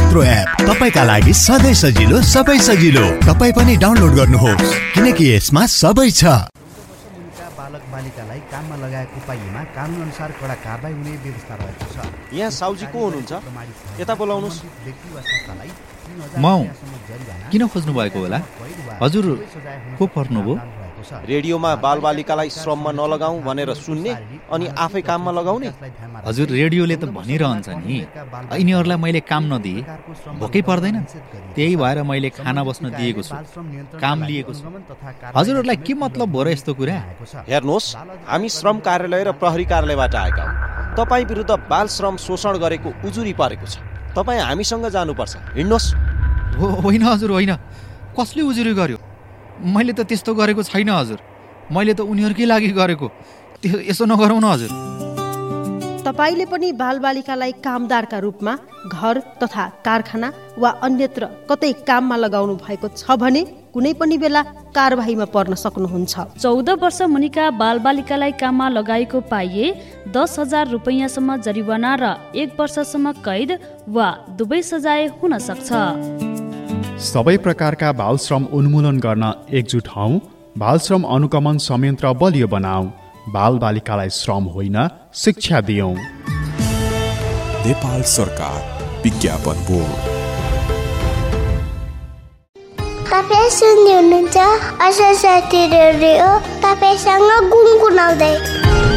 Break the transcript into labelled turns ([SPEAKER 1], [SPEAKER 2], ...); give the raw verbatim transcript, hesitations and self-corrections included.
[SPEAKER 1] यत्रो एप तपाईका लागि सधैँ सजिलो सबै सजिलो। तपाई पनि डाउनलोड गर्नुहोस् किनकि यसमा सबै छ।
[SPEAKER 2] बालक बालिकालाई काममा लगाएको पाइएमा कानुन अनुसार कडा कारबाही हुने व्यवस्था रहेको छ।
[SPEAKER 3] यहाँ साउजी को हुनुहुन्छ? यता बोलाउनुस्।
[SPEAKER 4] म किन खोज्नु भएको होला? हजुर को पर्नुभयो?
[SPEAKER 3] रेडियोमा बालबालिकालाई श्रममा नलगाऊ भनेर सुन्ने अनि आफै काममा लगाउने।
[SPEAKER 4] हजुर रेडियोले त भनिरहन्छ नि, यिनीहरूलाई मैले काम नदिए भोकै पर्दैन, त्यही भएर मैले खाना बस्न दिएको छु, काम लिएको छु। हजुरहरूलाई के मतलब भयो र यस्तो कुरा?
[SPEAKER 3] हेर्नुहोस्, हामी श्रम कार्यालय र प्रहरी कार्यालयबाट आएका हौँ। तपाईँ विरुद्ध बाल श्रम शोषण गरेको उजुरी परेको छ। तपाईँ हामीसँग जानुपर्छ, हिँड्नुहोस्।
[SPEAKER 4] हो होइन हजुर होइन, कसले उजुरी गर्यो? मैले त त्यस्तो गरेको छैन हजुर, मैले त उनीहरूकै लागि गरेको। त्यो यसो नगरौँ न हजुर।
[SPEAKER 5] तपाईले पनि बालबालिकालाई कामदारका रूपमा घर तथा कारखाना वा अन्यत्र कतै काममा लगाउनु भएको छ भने कुनै पनि बेला कारबाहीमा पर्न सक्नुहुन्छ।
[SPEAKER 6] चौध वर्ष मुनिका बालबालिकालाई काममा लगाएको पाइए दस हजार रुपैयाँसम्म जरिवाना र एक वर्षसम्म कैद वा दुवै सजाय हुन सक्छ।
[SPEAKER 7] सबै प्रकारका बाल श्रम उन्मूलन गर्न एकजुट हौं। बाल श्रम अनुगमन संयन्त्र बलियो बनाऊ। बाल बालिकालाई श्रम होइन शिक्षा दियौं।
[SPEAKER 8] नेपाल सरकार विज्ञापन बोर्ड।
[SPEAKER 9] तपाईँ सुन्दै हुनुहुन्छ असर साथी रेडियो, तपाईसँग गुनगुनाउँदै।